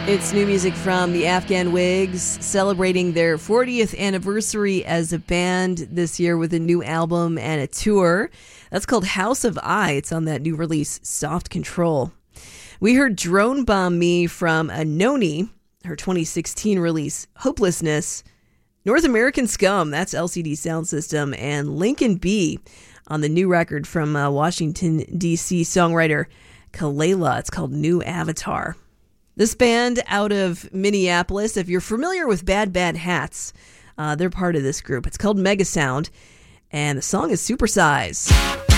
It's new music from the Afghan Wigs, celebrating their 40th anniversary as a band this year with a new album and a tour. That's called House of I. It's on that new release, Soft Control. We heard Drone Bomb Me from Anoni, her 2016 release, Hopelessness. North American Scum, that's LCD Sound System, and Lincoln B on the new record from Washington, D.C. songwriter Kalela. It's called New Avatar. This band out of Minneapolis, if you're familiar with Bad Bad Hats, they're part of this group. It's called Mega Sound, and the song is Supersize.